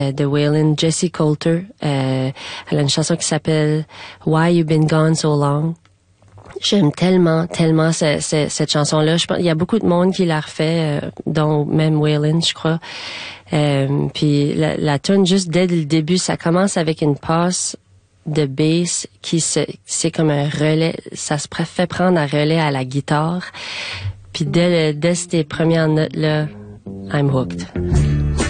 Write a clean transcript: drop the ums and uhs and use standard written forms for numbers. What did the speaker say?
de Waylon, Jessie Coulter. Elle a une chanson qui s'appelle Why You Been Gone So Long. J'aime tellement cette chanson-là. Je pense il y a beaucoup de monde qui la refait, dont même Waylon, je crois. Puis la tune juste dès le début, ça commence avec une passe de bass c'est comme un relais. Ça se fait prendre un relais à la guitare. Puis dès ces premières notes là, I'm hooked.